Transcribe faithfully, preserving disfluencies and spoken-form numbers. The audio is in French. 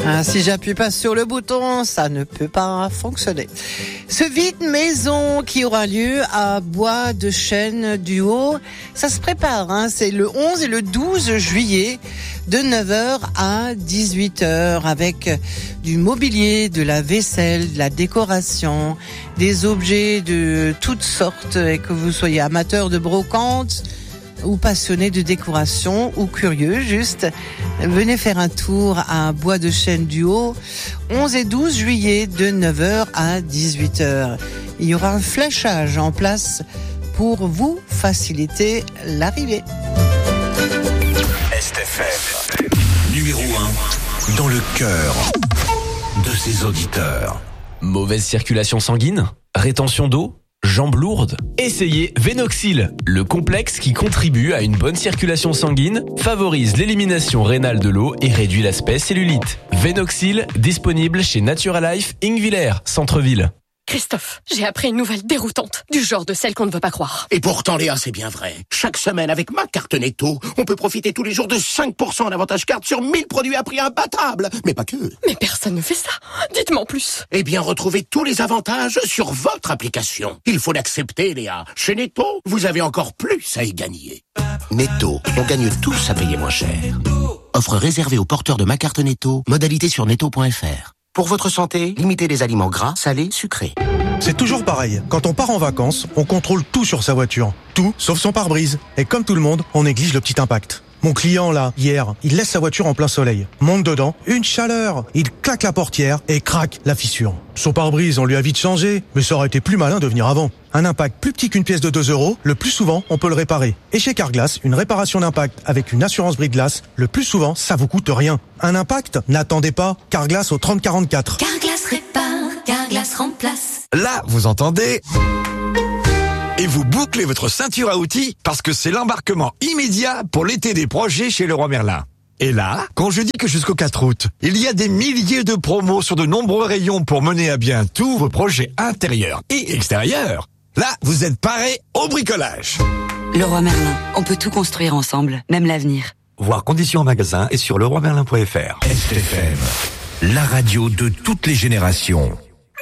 Ah, si j'appuie pas sur le bouton, ça ne peut pas fonctionner. Ce vide-maison qui aura lieu à Bois de Chêne du Haut, ça se prépare, hein, c'est le onze et le douze juillet de neuf heures à dix-huit heures avec du mobilier, de la vaisselle, de la décoration, des objets de toutes sortes et que vous soyez amateur de brocante ou passionné de décoration ou curieux, juste venez faire un tour à Bois de Chêne du Haut, onze et douze juillet de neuf heures à dix-huit heures. Il y aura un fléchage en place pour vous faciliter l'arrivée. S F M, numéro un, dans le cœur de ses auditeurs. Mauvaise circulation sanguine, rétention d'eau, jambes lourdes. Essayez Vénoxil, le complexe qui contribue à une bonne circulation sanguine, favorise l'élimination rénale de l'eau et réduit l'aspect cellulite. Vénoxil, disponible chez Naturalife, Ingvillers, centre-ville. Christophe, j'ai appris une nouvelle déroutante, du genre de celle qu'on ne veut pas croire. Et pourtant, Léa, c'est bien vrai. Chaque semaine, avec ma carte Netto, on peut profiter tous les jours de cinq pour cent en avantage carte sur mille produits à prix imbattable. Mais pas que. Mais personne ne fait ça. Dites-moi en plus. Eh bien, retrouvez tous les avantages sur votre application. Il faut l'accepter, Léa. Chez Netto, vous avez encore plus à y gagner. Netto, on gagne tous à payer moins cher. Offre réservée aux porteurs de ma carte Netto. Modalité sur netto point f r. Pour votre santé, limitez les aliments gras, salés, sucrés. C'est toujours pareil. Quand on part en vacances, on contrôle tout sur sa voiture. Tout, sauf son pare-brise. Et comme tout le monde, on néglige le petit impact. Mon client, là, hier, il laisse sa voiture en plein soleil. Monte dedans, une chaleur. Il claque la portière et craque la fissure. Son pare-brise, on lui a vite changé, mais ça aurait été plus malin de venir avant. Un impact plus petit qu'une pièce de deux euros, le plus souvent, on peut le réparer. Et chez Carglass, une réparation d'impact avec une assurance brise-glace, le plus souvent, ça vous coûte rien. Un impact? N'attendez pas. Carglass au trente quarante-quatre. Carglass répare, Carglass remplace. Là, vous entendez ? Et vous bouclez votre ceinture à outils parce que c'est l'embarquement immédiat pour l'été des projets chez Leroy Merlin. Et là, quand je dis que jusqu'au quatre août, il y a des milliers de promos sur de nombreux rayons pour mener à bien tous vos projets intérieurs et extérieurs, là, vous êtes parés au bricolage. Leroy Merlin, on peut tout construire ensemble, même l'avenir. Voir conditions en magasin et sur leroy merlin point f r. S F M, la radio de toutes les générations.